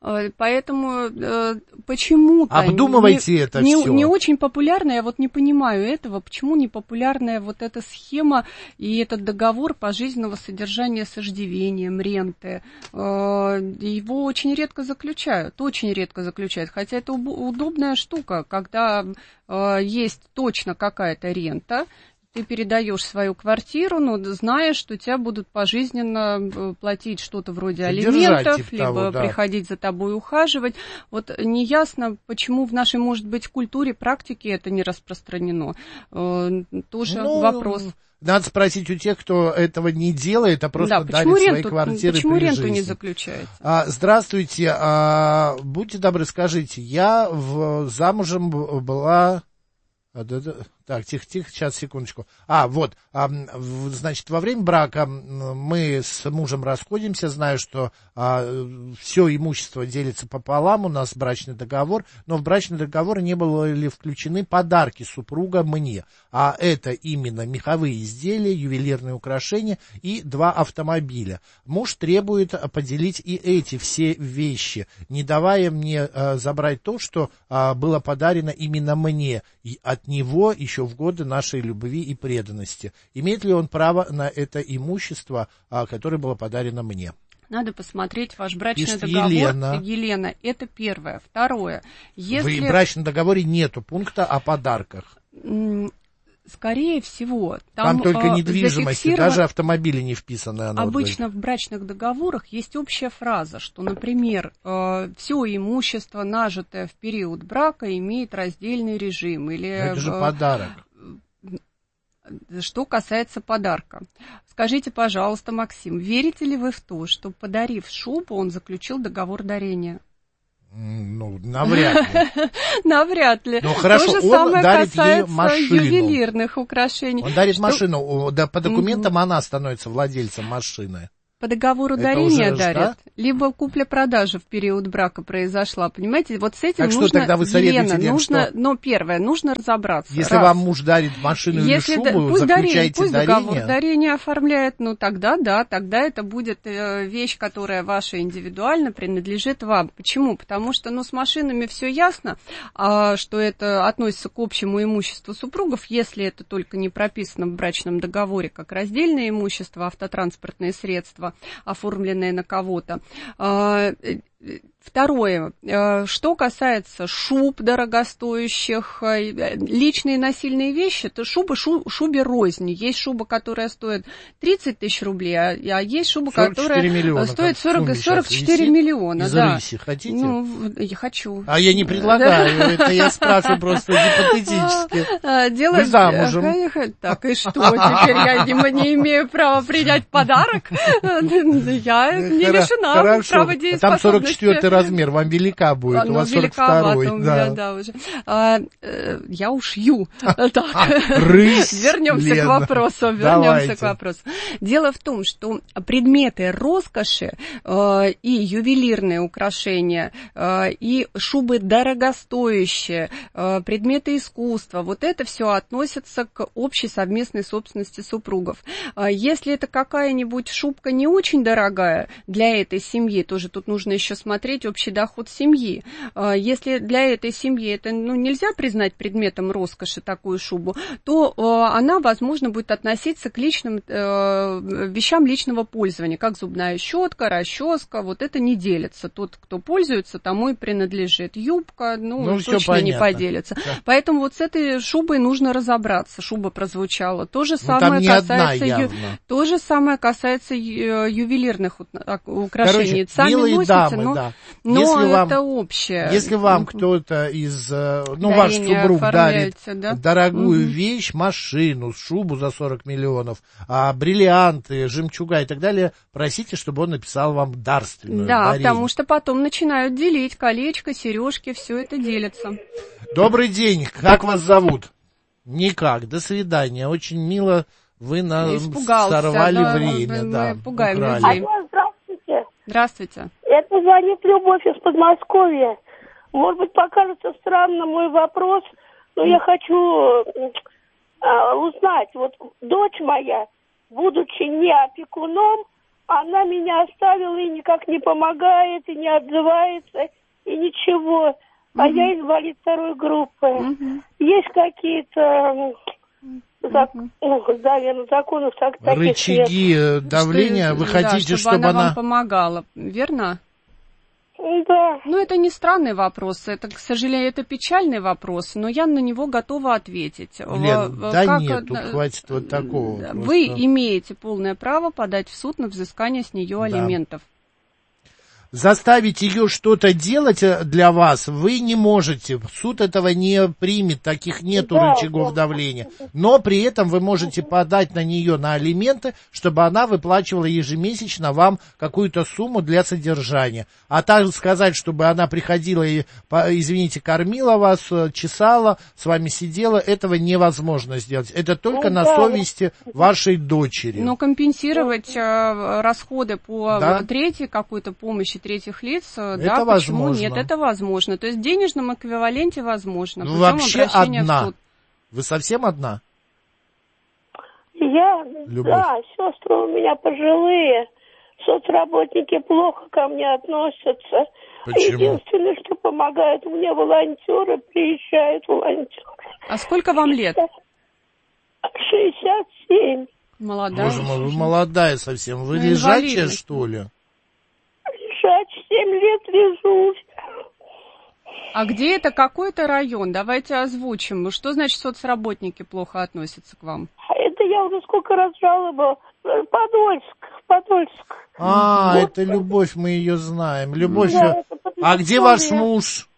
Поэтому почему-то... Обдумывайте не, это не, все. Не очень популярная, я вот не понимаю этого, почему не популярная вот эта схема и этот договор пожизненного содержания с иждивением, ренты. Его очень редко заключают, очень редко заключают, хотя это удобная штука, когда есть точно какая-то рента, ты передаешь свою квартиру, но зная, что тебя будут пожизненно платить что-то вроде алиментов, типа либо того, да. приходить за тобой ухаживать. Вот неясно, почему в нашей, может быть, культуре, практике это не распространено. Тоже ну, вопрос. Надо спросить у тех, кто этого не делает, а просто да, дарит ренту, свои квартиры почему при ренту жизни. не заключается? А, здравствуйте, а, будьте добры, скажите, я в, замужем была... Так, тихо-тихо, сейчас, секундочку. А, вот, а, значит, во время брака мы с мужем расходимся, знаю, что а, все имущество делится пополам, у нас брачный договор, но в брачный договор не были включены подарки супруга мне, а это именно меховые изделия, ювелирные украшения и два автомобиля. Муж требует поделить и эти все вещи, не давая мне а, забрать то, что а, было подарено именно мне, и от него еще в годы нашей любви и преданности. Имеет ли он право на это имущество, которое было подарено мне? Надо посмотреть ваш брачный Пишет договор. Елена. Елена, это первое. Второе. Если... В брачном договоре нету пункта о подарках. Скорее всего, там, там только а, недвижимость, зафиксирован... даже автомобили не вписаны. Обычно в брачных договорах есть общая фраза, что, например, э, все имущество, нажитое в период брака, имеет раздельный режим. Или, Но это же э, подарок. Что касается подарка. Скажите, пожалуйста, Максим, верите ли вы в то, что, подарив шубу, он заключил договор дарения? Ну, навряд ли. Навряд ли. Ну, хорошо, то же он самое дарит ей касается машину. Ювелирных украшений. Он дарит что... машину, да, по документам угу. она становится владельцем машины. По договору это дарения уже, дарят, да? либо купля-продажа в период брака произошла, понимаете? Вот с этим так нужно, что тогда вы советуете Елена, тем, нужно, что... но первое, нужно разобраться. Если Раз. вам муж дарит машину Если или да, шубу, пусть заключаете дарение, пусть дарение? договор дарения оформляет, ну тогда да, тогда это будет э, вещь, которая ваша индивидуально принадлежит вам. Почему? Потому что, ну, с машинами все ясно, а, что это относится к общему имуществу супругов, если это только не прописано в брачном договоре как раздельное имущество, автотранспортные средства, оформленные на кого-то. Второе, что касается шуб дорогостоящих, личные насильные вещи, то шуба шу, шубе рознь. Есть шуба, которая стоит тридцать тысяч рублей, а, а есть шуба, которая миллиона, стоит сорок, сорок четыре миллиона. Из да. рыси хотите? Ну, я хочу. А я не предлагаю, это я спрашиваю просто гипотетически. Дело... Вы замужем. Так, и что, теперь я не имею права принять подарок? Я не лишена права дееспособности. Там сорок четвёртый размер, вам велика будет, а, у вас сорок второй. У меня, да. Да, уже. А, э, я ушью. Так, вернемся к вопросу. Вернемся к вопросу. Дело в том, что предметы роскоши э, и ювелирные украшения, э, и шубы дорогостоящие, э, предметы искусства, вот это все относится к общей совместной собственности супругов. Э, если это какая-нибудь шубка не очень дорогая для этой семьи, тоже тут нужно еще смотреть общий доход семьи. Если для этой семьи это ну, нельзя признать предметом роскоши такую шубу, то она, возможно, будет относиться к личным э, вещам личного пользования, как зубная щетка, расческа, вот это не делится. Тот, кто пользуется, тому и принадлежит. Юбка, ну, ну точно не поделится. Да. Поэтому вот с этой шубой нужно разобраться. Шуба прозвучала. То же ну, самое касается ю... то же самое касается ювелирных украшений. Короче, сами милые носите, дамы, но, да. но если это вам, общее. Если вам кто-то из, ну, ваш супруг дарит да? дорогую угу. вещь, машину, шубу за сорок миллионов, а, бриллианты, жемчуга и так далее, просите, чтобы он написал вам дарственную. Да, дарение. Потому что потом начинают делить колечко, сережки, все это делится. Добрый день, как вас зовут? Никак, до свидания, очень мило. Вы нам сорвали да, время, мы, да. Мы пугаем украли. людей. Алло, здравствуйте. Здравствуйте. Это звонит Любовь из Подмосковья. Может быть, покажется странным мой вопрос, но я хочу а, узнать. Вот дочь моя, будучи не опекуном, она меня оставила и никак не помогает, и не отзывается, и ничего. А угу. я инвалид второй группы. Угу. Есть какие-то зак... угу. наверное, законов так, рычаги нет. Давления, что, вы хотите, да, чтобы, чтобы она она... вам помогала, верно? Да. Ну, это не странный вопрос, это, к сожалению, это печальный вопрос, но я на него готова ответить. Лен, в, да как, нет, тут хватит вот такого. Вы просто... имеете полное право подать в суд на взыскание с нее да. алиментов. Заставить ее что-то делать для вас вы не можете. Суд этого не примет, таких нету да, рычагов да. давления. Но при этом вы можете подать на нее на алименты, чтобы она выплачивала ежемесячно вам какую-то сумму для содержания. А так сказать, чтобы она приходила и, извините, кормила вас, чесала, с вами сидела, этого невозможно сделать. Это только на совести вашей дочери. Но компенсировать э, расходы по да? третьей какой-то помощи третьих лиц, это да, почему возможно. Нет, это возможно. То есть в денежном эквиваленте возможно. Вы вообще одна? Вы совсем одна? Я, Любовь. Да, сестры у меня пожилые, соцработники плохо ко мне относятся. Почему? Единственное, что помогает мне, волонтеры, приезжают волонтеры. А сколько вам лет? шестьдесят семь. Молодая. Боже мой, вы молодая совсем. Вы ну, лежачая, что ли? Семь лет лежу. А где это? Какой это район? Давайте озвучим. Что значит соцработники плохо относятся к вам? Это я уже сколько раз жаловалась. Подольск, Подольск. А, вот. Это Любовь, мы ее знаем. Любовь. Да, а где ваш муж?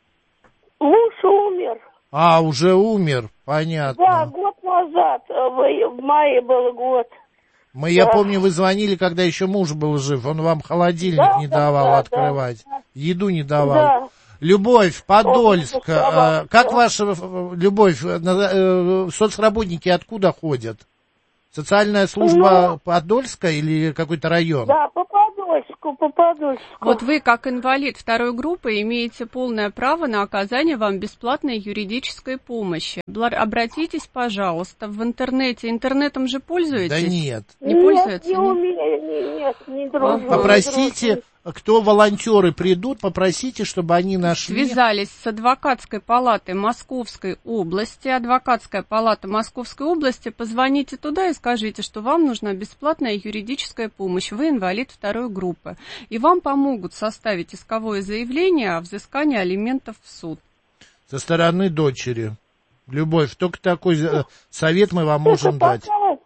Муж умер. А, уже умер, понятно. Да, год назад, в, в мае был год. Мы, да. Я помню, вы звонили, когда еще муж был жив, он вам холодильник да, не давал да, открывать, да. еду не давал. Да. Любовь, Подольск, э, как ваша, Любовь, э, соцработники откуда ходят? Социальная служба ну, Подольска или какой-то район? Да, по Подольску, по Подольску. Вот вы, как инвалид второй группы, имеете полное право на оказание вам бесплатной юридической помощи. Обратитесь, пожалуйста, в интернете. Интернетом же пользуетесь? Да нет. Не нет, пользуетесь? Не умею, нет, не дружу. Попросите... Кто волонтеры придут, попросите, чтобы они нашли... Связались с адвокатской палатой Московской области. Адвокатская палата Московской области. Позвоните туда и скажите, что вам нужна бесплатная юридическая помощь. Вы инвалид второй группы. И вам помогут составить исковое заявление о взыскании алиментов в суд. Со стороны дочери. Любовь, только такой совет мы вам можем дать.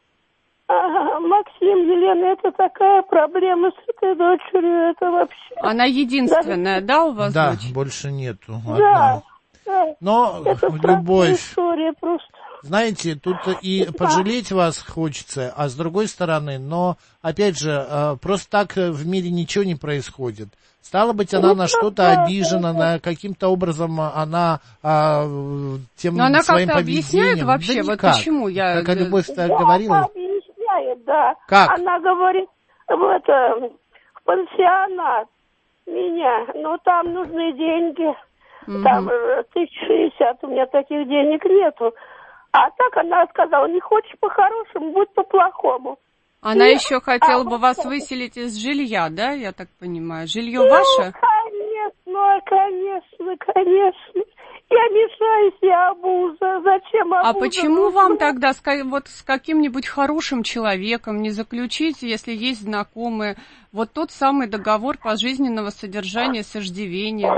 Ага, Максим, Елена, это такая проблема с этой дочерью, это вообще... Она единственная, да, да у вас да, дочь? Да, больше нету. Да, да. Но, это Любовь, история просто. Знаете, тут и пожалеть вас хочется, а с другой стороны, но, опять же, просто так в мире ничего не происходит. Стало быть, она ну, на что-то да, обижена, да, на каким-то образом она а, тем но она своим как-то поведением... объясняет вообще, да вот почему я... Как Любовь да, говорила... объясняет, да. Как? Она говорит, в, это, в пансионат меня, но там нужны деньги, угу. Там тысяча шестьдесят, у меня таких денег нету. А так она сказала, не хочешь по-хорошему, будь по-плохому. Она и, еще хотела а, бы вас выселить из жилья, да, я так понимаю? Жилье ну, ваше? Конечно, конечно, конечно. Я мешаюсь, я обуза. Зачем обуза? А почему вам тогда с, вот, с каким-нибудь хорошим человеком не заключить, если есть знакомые, вот тот самый договор пожизненного содержания с иждивением?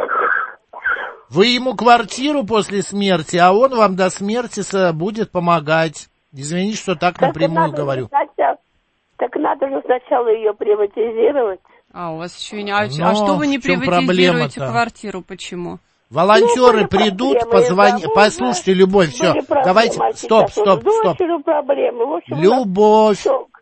Вы ему квартиру после смерти, а он вам до смерти будет помогать. Извините, что так, так напрямую говорю. Сначала, так надо же сначала ее приватизировать. А у вас еще не... А, а что вы не приватизируете квартиру? Почему? Волонтеры ну, придут, позвоните. Послушайте, Любовь, все. Давайте. Стоп, стоп, стоп. Общем, Любовь.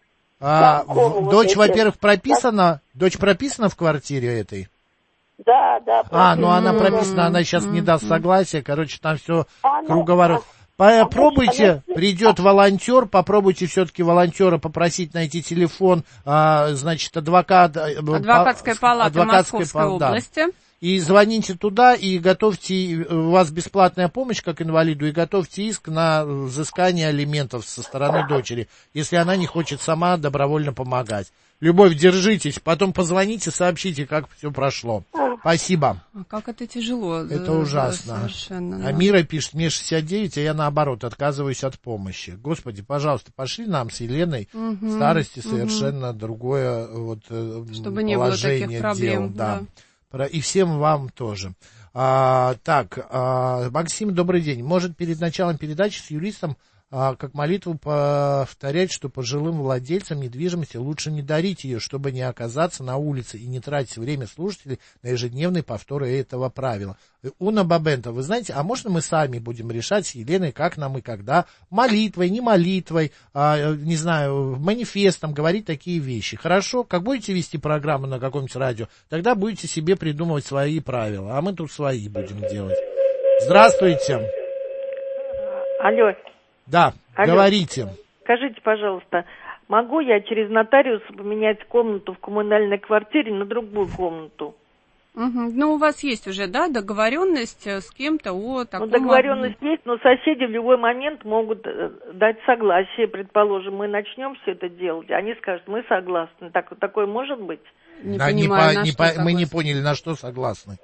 А, в, дочь, вот во-первых, прописана. Дочь прописана в квартире этой? Да, да. А, ну она прописана, она сейчас не даст согласия. Короче, там все круговорот. Попробуйте, придет волонтер, попробуйте все-таки волонтера попросить найти телефон, а, значит, адвокат... Адвокатская палата адвокатской Московской пал, области. Да. И звоните туда, и готовьте, у вас бесплатная помощь как инвалиду, и готовьте иск на взыскание алиментов со стороны дочери, если она не хочет сама добровольно помогать. Любовь, держитесь. Потом позвоните, сообщите, как все прошло. Спасибо. А как это тяжело. Это да, ужасно. Совершенно. А да. Мира пишет, мне шестьдесят девять, а я наоборот отказываюсь от помощи. Господи, пожалуйста, пошли нам с Еленой угу, в старости угу. совершенно другое вот, чтобы не было таких проблем. Дел, да. Да. И всем вам тоже. А, так, а, Максим, добрый день. Может, перед началом передачи с юристом а, как молитву повторять, что пожилым владельцам недвижимости лучше не дарить ее, чтобы не оказаться на улице и не тратить время слушателей на ежедневные повторы этого правила. Уна Бабента, вы знаете, а можно мы сами будем решать с Еленой, как нам и когда, молитвой, не молитвой, а, не знаю, манифестом говорить такие вещи. Хорошо, как будете вести программу на каком-нибудь радио, тогда будете себе придумывать свои правила, а мы тут свои будем делать. Здравствуйте. Алло. Да, Алло. Говорите. Скажите, пожалуйста, могу я через нотариуса поменять комнату в коммунальной квартире на другую комнату? Угу. Ну, у вас есть уже, да, договоренность с кем-то о таком... Ну, договоренность есть, но соседи в любой момент могут дать согласие, предположим, мы начнем все это делать, они скажут, мы согласны. Так, такое может быть? Не да, понимаю, не по, на не что по, мы не поняли, на что согласны.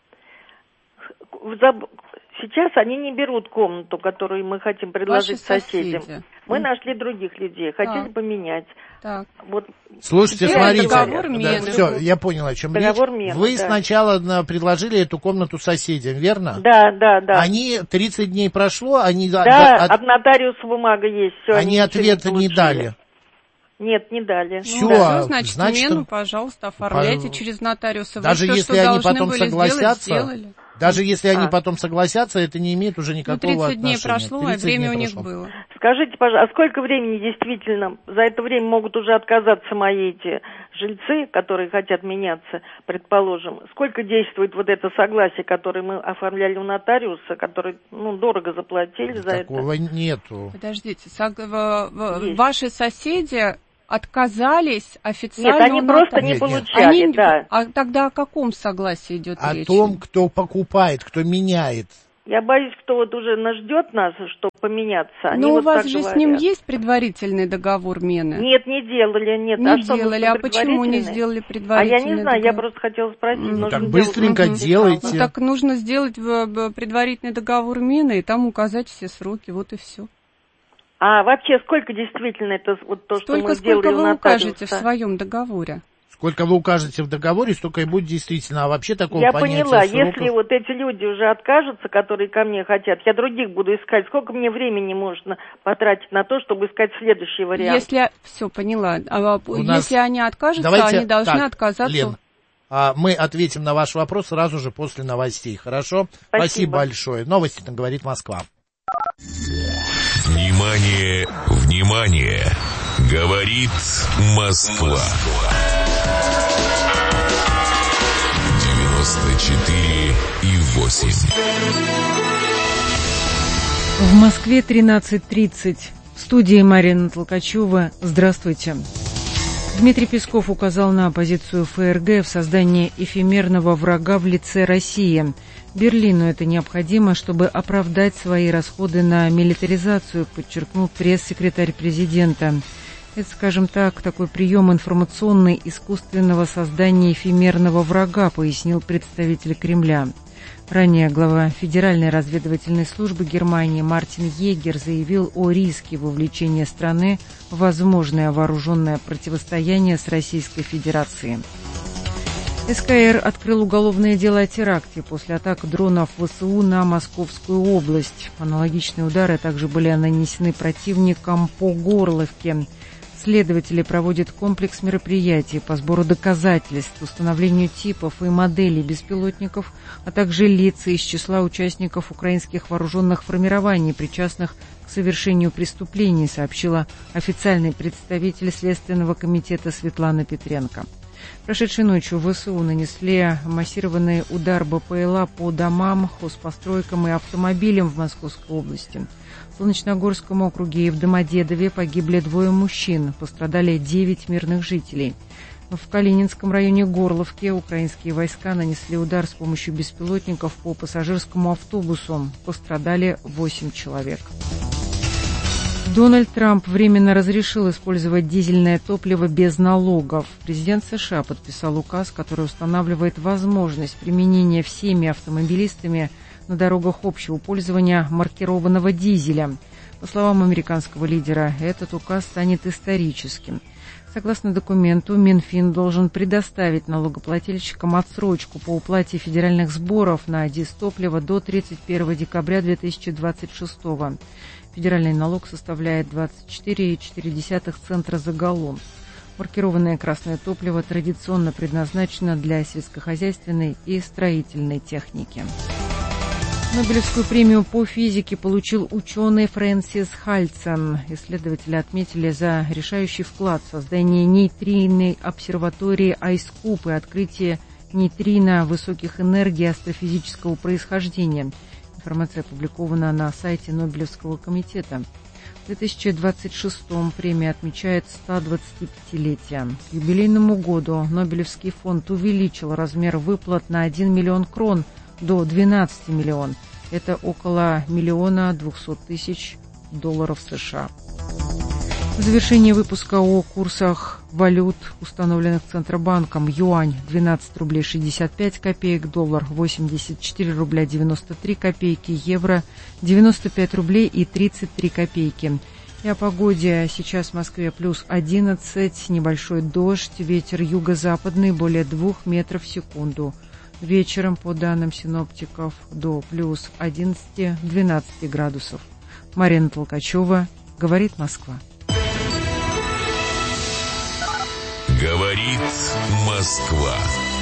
Сейчас они не берут комнату, которую мы хотим предложить Ваши соседям. соседи. Мы нашли других людей, хотели так. поменять. Так. Вот. Слушайте, Теперь смотрите, договор да, мены. все, я понял, о чем договор речь. мены, Вы да. сначала на, предложили эту комнату соседям, верно? Да, да, да. Они, тридцать дней прошло, они... Да, да, от, от нотариуса бумага есть. Все, они, они ответа не, не дали. Нет, не дали. Все, ну, да. Все, значит, значит, мену, пожалуйста, оформляйте по... через нотариуса. Вы даже все, если что они потом были согласятся, сделать, даже если они а. потом согласятся, это не имеет уже никакого ну, тридцать отношения. дней прошло, а время у них прошло. было. Скажите, пожалуйста, а сколько времени действительно, за это время могут уже отказаться мои эти жильцы, которые хотят меняться, предположим, сколько действует вот это согласие, которое мы оформляли у нотариуса, который, ну, дорого заплатили за это? Такого нету. Подождите, сог... ваши соседи... отказались официально. Нет, они просто не нет, получали, они... да. А тогда о каком согласии идет о речь? О том, кто покупает, кто меняет. Я боюсь, кто вот уже нас ждет нас, чтобы поменяться. Они Но вот у вас так же говорят. с ним есть предварительный договор мены? Нет, не делали, нет. Не а делали, что, а почему не сделали предварительный А я не знаю, договор? я просто хотела спросить. Ну, так делать... быстренько угу. делайте. Ну, так нужно сделать предварительный договор мены и там указать все сроки, вот и все. А вообще сколько действительно это вот то, столько, что мы сделали у сколько вы нотариуса? укажете в своем договоре? Сколько вы укажете в договоре, столько и будет действительно. А вообще такого я понятия поняла, сроков... если вот эти люди уже откажутся, которые ко мне хотят, я других буду искать. Сколько мне времени можно потратить на то, чтобы искать следующий вариант? Если... Все, поняла. А, если нас... они откажутся, Давайте... они должны так, отказаться... Лен, а мы ответим на ваш вопрос сразу же после новостей, хорошо? Спасибо, Спасибо большое. Новости там говорит Москва. Внимание, внимание! Говорит Москва. девяносто четыре и восемь. В Москве тринадцать тридцать. В студии Марина Толкачева. Здравствуйте. Дмитрий Песков указал на позицию ФРГ в создании эфемерного врага в лице России. Берлину это необходимо, чтобы оправдать свои расходы на милитаризацию, подчеркнул пресс-секретарь президента. Это, скажем так, такой прием информационный искусственного создания эфемерного врага, пояснил представитель Кремля. Ранее глава Федеральной разведывательной службы Германии Мартин Егер заявил о риске вовлечения страны в возможное вооруженное противостояние с Российской Федерацией. СКР открыл уголовное дело о теракте после атак дронов ВСУ на Московскую область. Аналогичные удары также были нанесены противникам по Горловке. Следователи проводят комплекс мероприятий по сбору доказательств, установлению типов и моделей беспилотников, а также лиц из числа участников украинских вооруженных формирований, причастных к совершению преступлений, сообщила официальный представитель Следственного комитета Светлана Петренко. Прошедшей ночью ВСУ нанесли массированный удар БПЛА по домам, хозпостройкам и автомобилям в Московской области. В Солнечногорском округе и в Домодедове погибли двое мужчин, пострадали девять мирных жителей. В Калининском районе Горловки украинские войска нанесли удар с помощью беспилотников по пассажирскому автобусу, пострадали восемь человек. Дональд Трамп временно разрешил использовать дизельное топливо без налогов. Президент США подписал указ, который устанавливает возможность применения всеми автомобилистами на дорогах общего пользования маркированного дизеля. По словам американского лидера, этот указ станет историческим. Согласно документу, Минфин должен предоставить налогоплательщикам отсрочку по уплате федеральных сборов на дизтопливо до тридцать первого декабря две тысячи двадцать шестого. Федеральный налог составляет двадцать четыре целых четыре десятых цента за галлон. Маркированное красное топливо традиционно предназначено для сельскохозяйственной и строительной техники. Нобелевскую премию по физике получил ученый Фрэнсис Хальсон. Исследователи отметили за решающий вклад в создание нейтринной обсерватории Айскуб и открытие нейтрино высоких энергий астрофизического происхождения. Информация опубликована на сайте Нобелевского комитета. В две тысячи двадцать шестом премия отмечает сто двадцатипятилетие. К юбилейному году Нобелевский фонд увеличил размер выплат на один миллион крон до двенадцати миллионов. Это около миллиона двухсот тысяч долларов США. В завершении выпуска о курсах валют, установленных Центробанком. Юань двенадцать рублей шестьдесят пять копеек, доллар восемьдесят четыре рубля девяносто три копейки, евро девяносто пять рублей и тридцать три копейки. И о погоде. Сейчас в Москве плюс одиннадцать, небольшой дождь, ветер юго-западный более двух метров в секунду. Вечером, по данным синоптиков, до плюс одиннадцати-двенадцати градусов. Марина Толкачева, говорит Москва. Говорит Москва.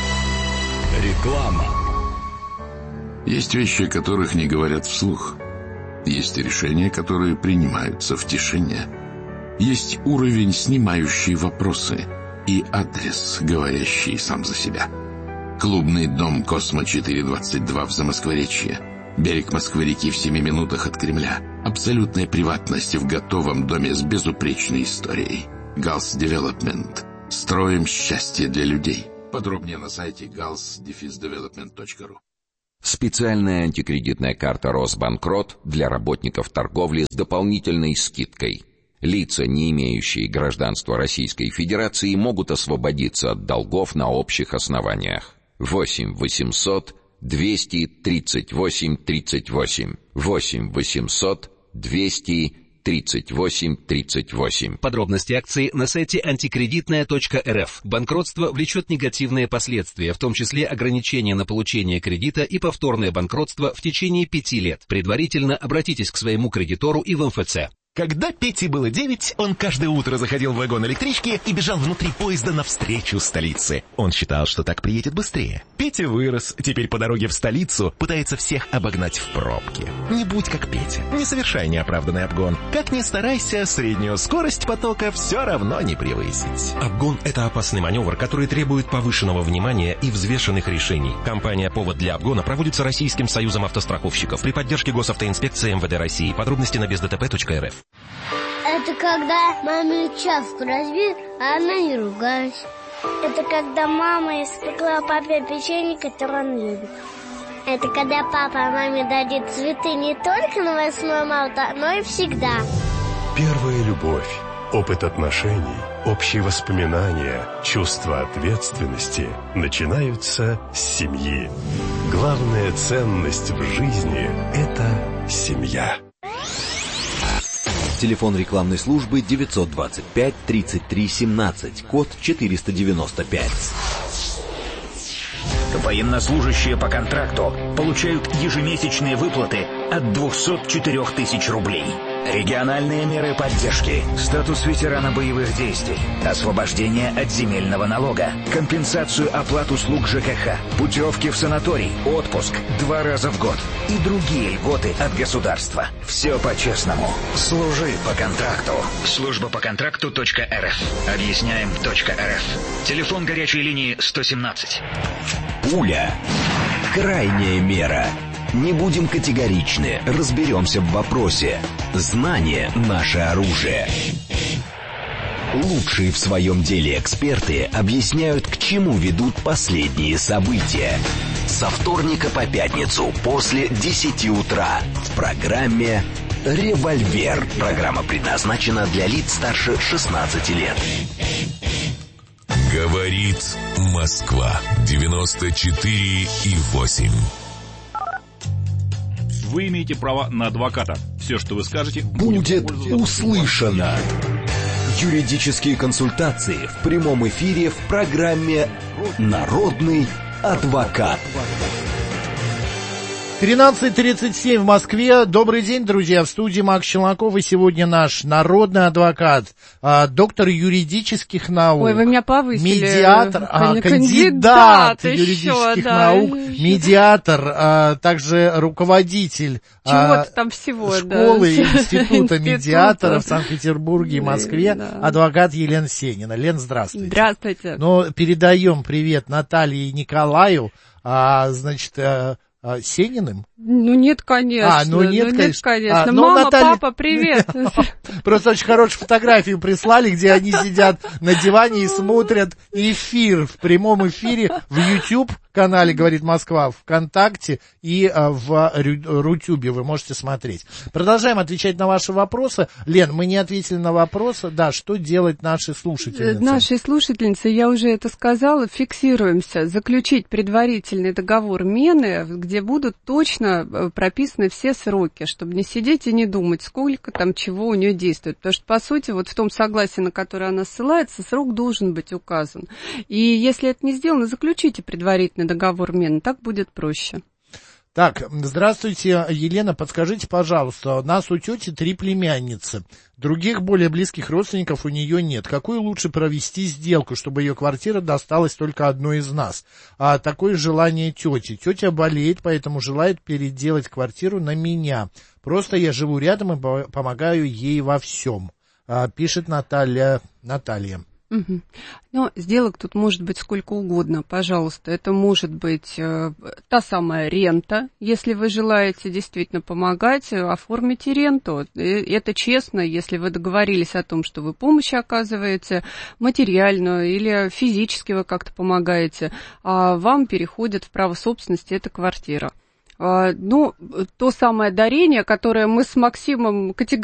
Реклама. Есть вещи, о которых не говорят вслух. Есть решения, которые принимаются в тишине. Есть уровень, снимающий вопросы, и адрес, говорящий сам за себя. Клубный дом «Космо четыреста двадцать два» в Замоскворечье. Берег Москвы-реки в семи минутах от Кремля. Абсолютная приватность в готовом доме с безупречной историей. Галс Девелопмент. Строим счастье для людей. Подробнее на сайте галс девелопмент точка ру. Специальная антикредитная карта «Росбанкрот» для работников торговли с дополнительной скидкой. Лица, не имеющие гражданства Российской Федерации, могут освободиться от долгов на общих основаниях. восемь восемьсот двести тридцать восемь тридцать восемь. восемь восемьсот двести тридцать восемь тридцать восемь. Подробности акции на сайте антикредитная точка эр эф. Банкротство влечет негативные последствия, в том числе ограничения на получение кредита и повторное банкротство в течение пяти лет. Предварительно обратитесь к своему кредитору и в эм эф цэ. Когда Пете было девять, он каждое утро заходил в вагон электрички и бежал внутри поезда навстречу столице. Он считал, что так приедет быстрее. Петя вырос, теперь по дороге в столицу пытается всех обогнать в пробке. Не будь как Петя, не совершай неоправданный обгон. Как ни старайся, среднюю скорость потока все равно не превысить. Обгон – это опасный маневр, который требует повышенного внимания и взвешенных решений. Кампания «Повод для обгона» проводится Российским союзом автостраховщиков при поддержке Госавтоинспекции эм вэ дэ России. Подробности на без дэ тэ пэ точка эр эф. Это когда маме чашку разбил, а она не ругалась. Это когда мама испекла папе печенье, которое он любит. Это когда папа маме дарит цветы не только на восьмое марта, но и всегда. Первая любовь, опыт отношений, общие воспоминания, чувство ответственности начинаются с семьи. Главная ценность в жизни – это семья. Телефон рекламной службы девятьсот двадцать пять тридцать три семнадцать, код четыреста девяносто пять. Военнослужащие по контракту получают ежемесячные выплаты от двухсот четырёх тысяч рублей. Региональные меры поддержки, статус ветерана боевых действий, освобождение от земельного налога, компенсацию оплат услуг жэ ка ха, путевки в санаторий, отпуск два раза в год и другие льготы от государства. Все по-честному. Служи по контракту. Служба по контракту точка эр эф. Объясняем точка эр эф. Телефон горячей линии сто семнадцать. Пуля. Крайняя мера. Не будем категоричны, разберемся в вопросе. Знание – наше оружие. Лучшие в своем деле эксперты объясняют, к чему ведут последние события. Со вторника по пятницу после десяти утра в программе «Револьвер». Программа предназначена для лиц старше шестнадцати лет. Говорит Москва. девяносто четыре и восемь. Вы имеете право на адвоката. Все, что вы скажете, будет услышано. Юридические консультации в прямом эфире в программе «Народный адвокат». тринадцать тридцать семь в Москве. Добрый день, друзья. В студии Макс Челноков. И сегодня наш народный адвокат, а, доктор юридических наук. Ой, вы меня повысили. Медиатор, а, кандидат, кандидат юридических еще, да. наук, медиатор, а, также руководитель а, там всего, школы да. и института медиаторов в Санкт-Петербурге и Москве, да. адвокат Елена Сенина. Лен, здравствуйте. Здравствуйте. Ну, передаем привет Наталье и Николаю. А, значит, Сениным? Ну, нет, конечно. А, ну, нет, ну, конечно. Нет, конечно. А, Мама, Наталья... папа, привет. Просто очень хорошую фотографию прислали, где они сидят на диване и смотрят эфир в прямом эфире в YouTube-канале «Говорит Москва», ВКонтакте и в Рутюбе. Вы можете смотреть. Продолжаем отвечать на ваши вопросы. Лен, мы не ответили на вопросы. Да, что делать наши слушательницы? Наши слушательницы, я уже это сказала, фиксируемся. Заключить предварительный договор мены, где будут точно прописаны все сроки, чтобы не сидеть и не думать, сколько там чего у нее действует. Потому что, по сути, вот в том согласии, на которое она ссылается, срок должен быть указан. И если это не сделано, заключите предварительный договор мены, так будет проще. Так, здравствуйте, Елена, подскажите, пожалуйста, у нас у тети три племянницы, других более близких родственников у нее нет. Какую лучше провести сделку, чтобы ее квартира досталась только одной из нас? А, такое желание тети. Тетя болеет, поэтому желает переделать квартиру на меня. Просто я живу рядом и помогаю ей во всем, а, пишет Наталья. Наталья. Угу. Но сделок тут может быть сколько угодно, пожалуйста. Это может быть э, та самая рента, если вы желаете действительно помогать, оформите ренту. Это честно, если вы договорились о том, что вы помощь оказываете, материальную или физически вы как-то помогаете, а вам переходит в право собственности эта квартира. Ну, то самое дарение, которое мы с Максимом категорически